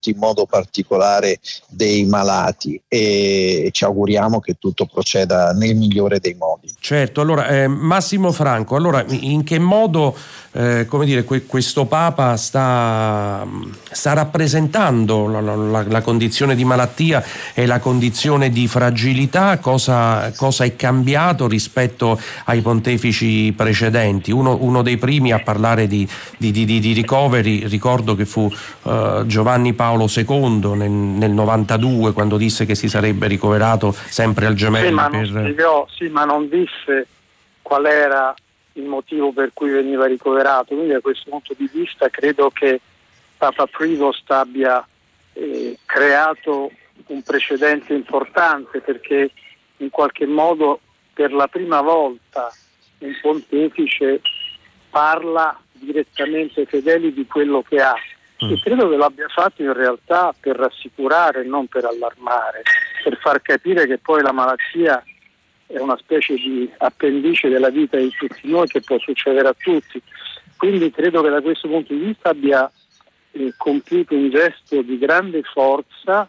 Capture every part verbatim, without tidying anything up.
in modo particolare dei malati, e ci auguriamo che tutto proceda nel migliore dei modi. Certo, allora eh, Massimo Franco, allora in che modo eh, come dire, que- questo Papa sta, sta rappresentando la, la, la condizione di malattia e la condizione di fragilità? Cosa, cosa è cambiato rispetto ai pontefici precedenti? Uno, uno dei primi a parlare di, di, di, di ricoveri, ricordo che fu uh, Giovanni Paolo secondo nel, nel novantadue, quando disse che si sarebbe ricoverato sempre al Gemelli. Sì, ma per... non spiegò, sì, ma non disse qual era il motivo per cui veniva ricoverato, quindi da questo punto di vista credo che Papa Prevost abbia eh, creato un precedente importante, perché in qualche modo per la prima volta un pontefice parla direttamente ai fedeli di quello che ha, mm. e credo che l'abbia fatto in realtà per rassicurare, non per allarmare, per far capire che poi la malattia è una specie di appendice della vita di tutti noi, che può succedere a tutti. Quindi credo che da questo punto di vista abbia eh, compiuto un gesto di grande forza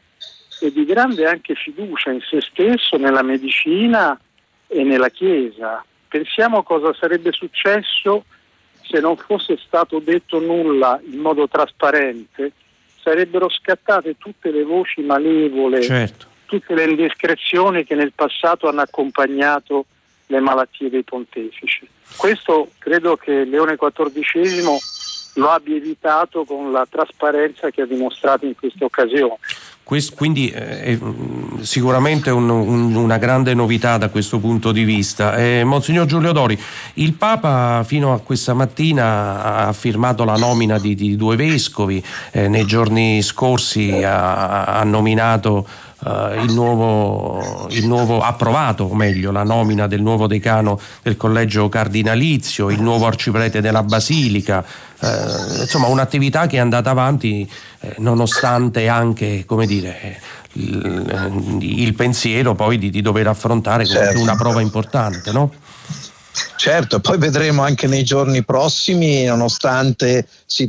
e di grande anche fiducia in se stesso, nella medicina e nella Chiesa. Pensiamo cosa sarebbe successo se non fosse stato detto nulla in modo trasparente. Sarebbero scattate tutte le voci malevole, certo. tutte le indiscrezioni che nel passato hanno accompagnato le malattie dei pontefici. Questo credo che Leone quattordicesimo lo abbia evitato con la trasparenza che ha dimostrato in questa occasione. Questo, quindi è sicuramente un, un, una grande novità da questo punto di vista. Eh, Monsignor Giulio Dori, il Papa fino a questa mattina ha firmato la nomina di, di due vescovi, eh, nei giorni scorsi ha, ha nominato uh, il nuovo, il nuovo, ha approvato, o meglio, la nomina del nuovo decano del collegio cardinalizio, il nuovo arciprete della Basilica. Eh, insomma, un'attività che è andata avanti eh, nonostante anche, come dire, eh, il, il pensiero poi di, di dover affrontare certo. una prova importante, no? Certo, poi vedremo anche nei giorni prossimi, nonostante si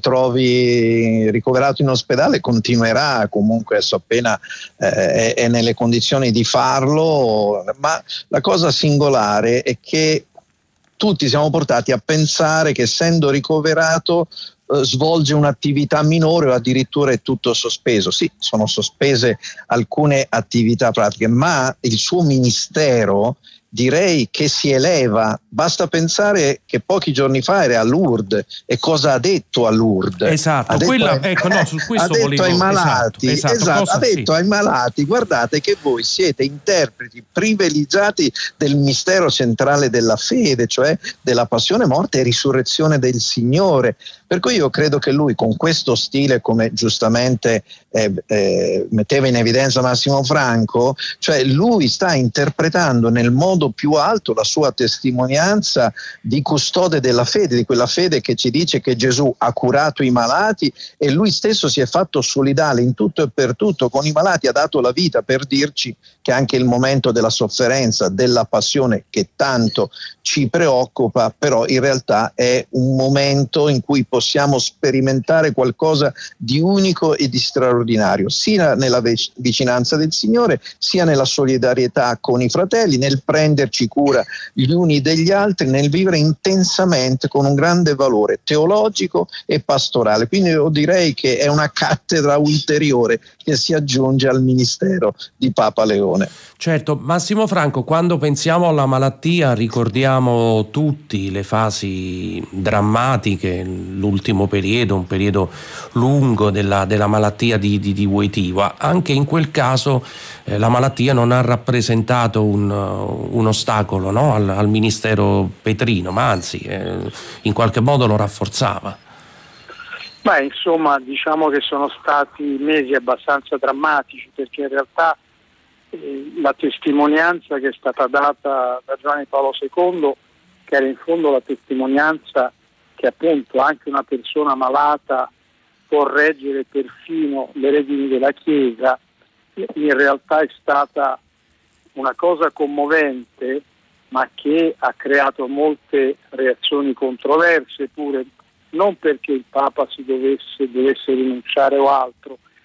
trovi ricoverato in ospedale, continuerà comunque, adesso appena eh, è, è nelle condizioni di farlo, ma la cosa singolare è che tutti siamo portati a pensare che, essendo ricoverato, eh, svolge un'attività minore o addirittura è tutto sospeso. Sì, sono sospese alcune attività pratiche, ma il suo ministero direi che si eleva. Basta pensare che pochi giorni fa era a Lourdes, e cosa ha detto a Lourdes? Esatto, ha detto, quella, ai, ecco, no, su questo ha detto volevo, ai malati, esatto, esatto, esatto, cosa, ha detto sì. ai malati: guardate che voi siete interpreti privilegiati del mistero centrale della fede, cioè della passione, morte e risurrezione del Signore. Per cui io credo che lui, con questo stile, come giustamente eh, eh, metteva in evidenza Massimo Franco, cioè lui sta interpretando nel modo più alto la sua testimonianza di custode della fede, di quella fede che ci dice che Gesù ha curato i malati e lui stesso si è fatto solidale in tutto e per tutto con i malati, ha dato la vita per dirci che anche il momento della sofferenza, della passione che tanto ci preoccupa, però in realtà è un momento in cui possiamo sperimentare qualcosa di unico e di straordinario, sia nella vicinanza del Signore, sia nella solidarietà con i fratelli, nel prenderci cura gli uni degli altri, nel vivere intensamente con un grande valore teologico e pastorale. Quindi io direi che è una cattedra ulteriore che si aggiunge al ministero di Papa Leone. Certo, Massimo Franco, quando pensiamo alla malattia ricordiamo tutti le fasi drammatiche, l'ultimo periodo, un periodo lungo della, della malattia di, di, di Wojtyła. Anche in quel caso eh, la malattia non ha rappresentato un, un ostacolo, no? al, al ministero petrino, ma anzi eh, in qualche modo lo rafforzava. Beh, insomma, diciamo che sono stati mesi abbastanza drammatici, perché in realtà eh, la testimonianza che è stata data da Giovanni Paolo secondo, che era in fondo la testimonianza che appunto anche una persona malata può reggere perfino le redini della Chiesa, in realtà è stata una cosa commovente, ma che ha creato molte reazioni controverse pure, non perché il Papa si dovesse, dovesse rinunciare o altro,